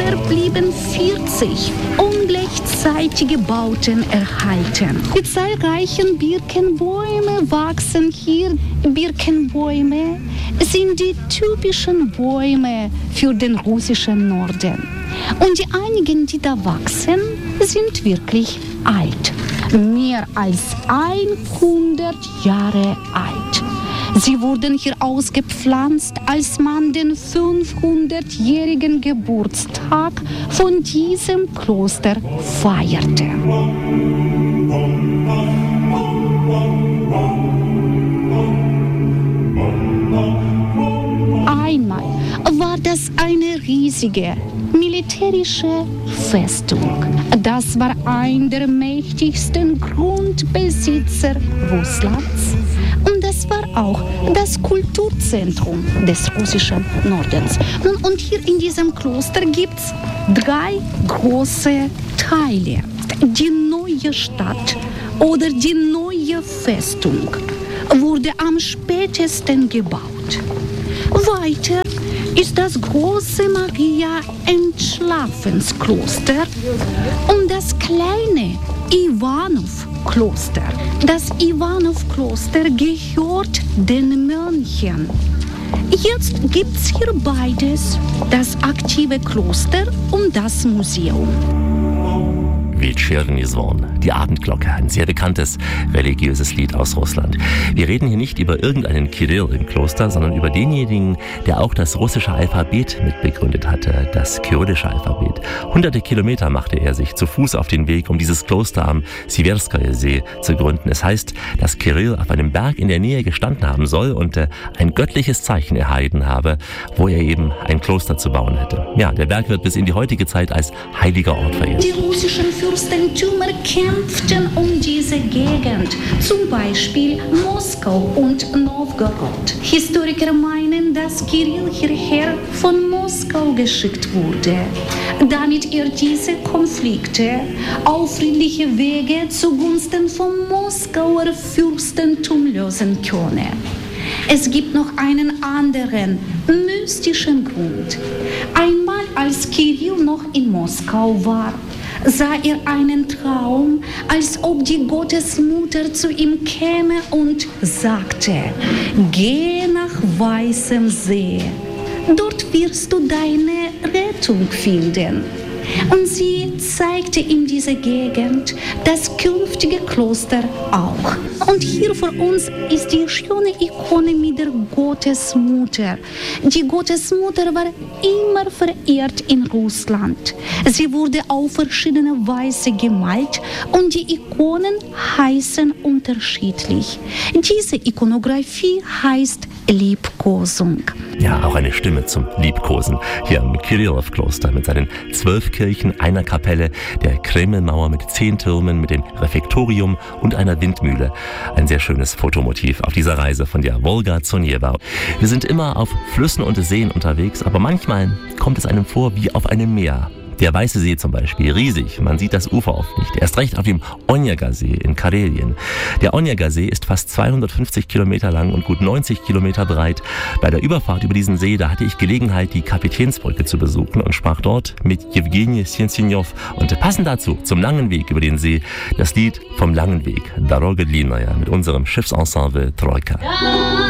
Bisher blieben 40 ungleichzeitige Bauten erhalten. Die zahlreichen Birkenbäume wachsen hier. Birkenbäume sind die typischen Bäume für den russischen Norden. Und die einigen, die da wachsen, sind wirklich alt. Mehr als 100 Jahre alt. Sie wurden hier ausgepflanzt, als man den 500-jährigen Geburtstag von diesem Kloster feierte. Einmal war das eine riesige militärische Festung. Das war ein der mächtigsten Grundbesitzer Russlands. Und das war auch das Kulturzentrum des russischen Nordens. Und hier in diesem Kloster gibt es 3 große Teile. Die neue Stadt oder die neue Festung wurde am spätesten gebaut. Weiter ist das große Maria-Entschlafenskloster und das kleine Iwanow-Kloster. Das Iwanow-Kloster gehört den Mönchen. Jetzt gibt es hier beides, das aktive Kloster und das Museum. Вечерний звон, die Abendglocke, ein sehr bekanntes religiöses Lied aus Russland. Wir reden hier nicht über irgendeinen Kirill im Kloster, sondern über denjenigen, der auch das russische Alphabet mitbegründet hatte, das kyrillische Alphabet. Hunderte Kilometer machte er sich zu Fuß auf den Weg, um dieses Kloster am Siverskoje See zu gründen. Es heißt, dass Kirill auf einem Berg in der Nähe gestanden haben soll und ein göttliches Zeichen erhalten habe, wo er eben ein Kloster zu bauen hätte. Ja, der Berg wird bis in die heutige Zeit als heiliger Ort verehrt. Die russischen Fürstentümer kämpften um diese Gegend, zum Beispiel Moskau und Novgorod. Historiker meinen, dass Kirill hierher von Moskau geschickt wurde, damit er diese Konflikte auf friedliche Wege zugunsten vom Moskauer Fürstentum lösen könne. Es gibt noch einen anderen mystischen Grund. Einmal, als Kirill noch in Moskau war, sah er einen Traum, als ob die Gottesmutter zu ihm käme und sagte: Geh nach Weißem See, dort wirst du deine Rettung finden. Und sie zeigte ihm diese Gegend, das künftige Kloster auch. Und hier vor uns ist die schöne Ikone mit der Gottesmutter. Die Gottesmutter war immer verehrt in Russland. Sie wurde auf verschiedene Weise gemalt und die Ikonen heißen unterschiedlich. Diese Ikonografie heißt Liebkosung. Ja, auch eine Stimme zum Liebkosen hier im Kirillow-Kloster mit seinen 12 Kirchen, einer Kapelle, der Kremlmauer mit 10 Türmen, mit dem Refektorium und einer Windmühle. Ein sehr schönes Fotomotiv auf dieser Reise von der Wolga zur Neva. Wir sind immer auf Flüssen und Seen unterwegs, aber manchmal kommt es einem vor wie auf einem Meer. Der Weiße See zum Beispiel, riesig, man sieht das Ufer oft nicht. Erst recht auf dem Onega-See in Karelien. Der Onega-See ist fast 250 Kilometer lang und gut 90 Kilometer breit. Bei der Überfahrt über diesen See, da hatte ich Gelegenheit, die Kapitänsbrücke zu besuchen und sprach dort mit Jewgeni Sensinov. Und passend dazu, zum langen Weg über den See, das Lied vom langen Weg, Doroga Dlynaya, mit unserem Schiffsensemble Troika.